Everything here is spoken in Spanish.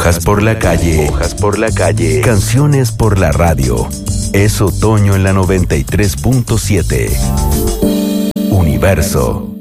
Hojas por la calle. Hojas por la calle. Canciones por la radio. Es otoño en la 93.7. Universo.